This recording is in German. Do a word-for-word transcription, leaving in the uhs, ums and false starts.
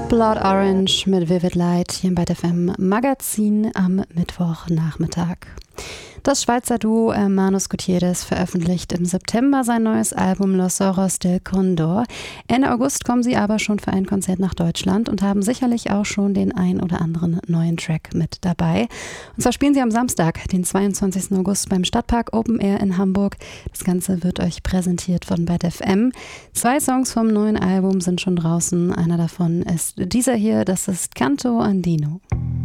Blood Orange mit Vivid Light hier im Byte F M Magazin am Mittwochnachmittag. Das Schweizer Duo Hermanos Gutierrez veröffentlicht im September sein neues Album Los Ojos del Condor. Ende August kommen sie aber schon für ein Konzert nach Deutschland und haben sicherlich auch schon den ein oder anderen neuen Track mit dabei. Und zwar spielen sie am Samstag, den zweiundzwanzigsten August beim Stadtpark Open Air in Hamburg. Das Ganze wird euch präsentiert von Byte F M. Zwei Songs vom neuen Album sind schon draußen. Einer davon ist dieser hier, das ist Canto Andino.